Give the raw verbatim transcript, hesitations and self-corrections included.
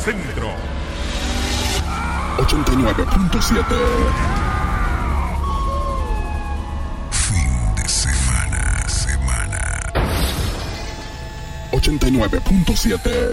Centro. ochenta y nueve punto siete. Fin de semana, semana. ochenta y nueve punto siete.